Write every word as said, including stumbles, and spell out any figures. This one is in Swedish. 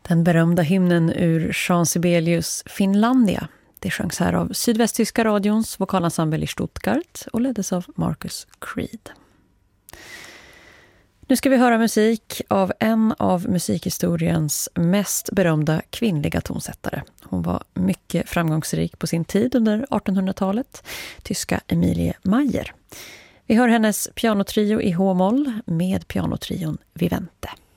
Den berömda hymnen ur Jean Sibelius Finlandia. Det sjöngs här av Sydvästtyska radions vokalensemble i Stuttgart och leddes av Marcus Creed. Nu ska vi höra musik av en av musikhistoriens mest berömda kvinnliga tonsättare. Hon var mycket framgångsrik på sin tid under artonhundratalet, tyska Emilie Mayer. Vi hör hennes pianotrio i H-moll med pianotrion Vivente.